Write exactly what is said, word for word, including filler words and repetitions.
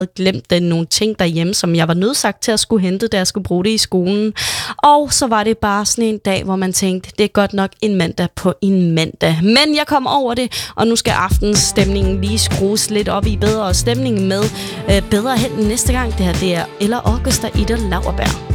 glemt den, nogle ting derhjemme, som jeg var nødsagt til at skulle hente, da jeg skulle bruge det i skolen. Og så var det bare sådan en dag, hvor man tænkte, det er godt nok en mandag på en mandag. Men jeg kom over det, og nu skal aftensstemningen lige skrues lidt op i bedre stemning med øh, bedre held næste gang. Det her, det er Ella August og Ida Lauerberg.